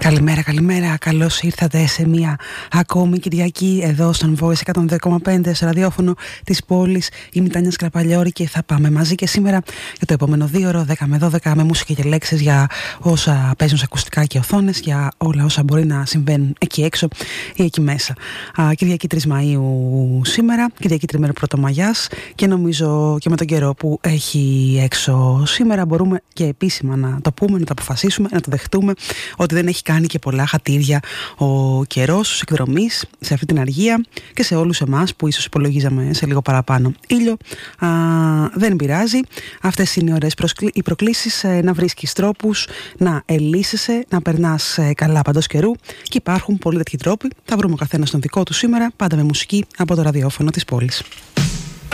Καλημέρα. Καλώς ήρθατε σε μια ακόμη Κυριακή εδώ στον Voice 102,5 στο ραδιόφωνο της πόλης. Είμαι η Τάνια Σκραπαλιώρη και θα πάμε μαζί και σήμερα για το επόμενο 2ωρο 10 με 12 με μουσική και λέξεις για όσα παίζουν σε ακουστικά και οθόνες, για όλα όσα μπορεί να συμβαίνουν εκεί έξω ή εκεί μέσα. Κυριακή 3 Μαΐου σήμερα, Κυριακή τριμέρο Πρωτομαγιάς, και νομίζω και με τον καιρό που έχει έξω σήμερα μπορούμε και επίσημα να το πούμε, να το αποφασίσουμε, να το δεχτούμε ότι δεν έχει κάνει και πολλά χατήρια ο καιρός στους εκδρομείς, σε αυτή την αργία, και σε όλους εμάς που ίσως υπολογίζαμε σε λίγο παραπάνω ήλιο. Δεν πειράζει. Αυτές είναι οι προκλήσεις, να βρίσκεις τρόπους να ελύσεσαι, να περνάς καλά παντός καιρού, και υπάρχουν πολλοί τέτοιοι τρόποι. Θα βρούμε ο καθένας τον δικό του σήμερα, πάντα με μουσική από το ραδιόφωνο της πόλης.